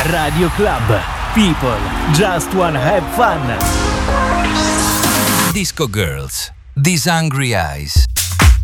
Radio Club. People just wanna have fun. Disco Girls. These Hungry Eyes.